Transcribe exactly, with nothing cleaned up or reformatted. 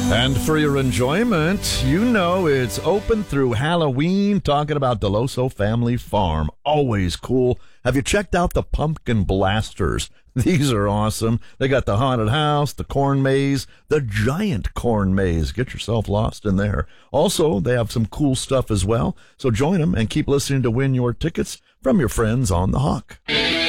And for your enjoyment, you know it's open through Halloween, talking about Deloso Family Farm. Always cool. Have you checked out the pumpkin blasters? These are awesome. They got the haunted house, the corn maze, the giant corn maze. Get yourself lost in there. Also, they have some cool stuff as well. So join them and keep listening to win your tickets from your friends on the Hawk.